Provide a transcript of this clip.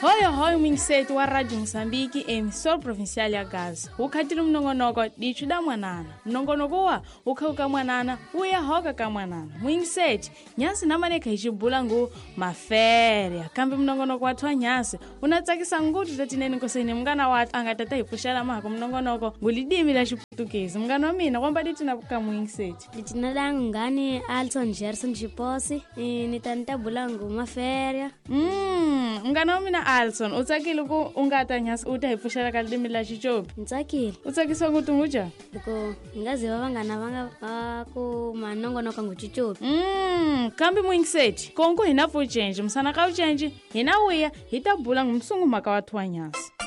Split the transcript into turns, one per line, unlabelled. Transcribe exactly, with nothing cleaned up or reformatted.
Hoyo hoyo mwingiseti wa Radio Msambiki emissora provincial ya Gaza. Ukhatile mnongonoko dichu da mwanana. Mnongonoko wa ukhauka mwanana uya hoka ka mwanana. Mwingiseti nyasi namaneka ichibula ngu mafere. Kambe mnongonoko wathu wa nyasi unatsakisa ngutu tatineni nkoseni mngana wathu angatata ipushala mako mnongonoko ngulidimi la Chiputukezi. Mngana wa mina kwamba ditina ka mwingiseti.
Ditina dangu ngani Alson Gerson Chiposi nitanita bulangu mafere.
Mm, mngana wa mina Alson utsakile ku ungata nyasi uta ipushala ka lidimi la Chichopi.
Ntsakile.
Utsakiswa kuti nguja?
Diko ngaziva vangana vanga ku manongonoko nguchichopi.
Mm, kambi mwingiseti konko hina fu change msana ka change hina uya hita bula ngumsungu maka wathu wa nyasi.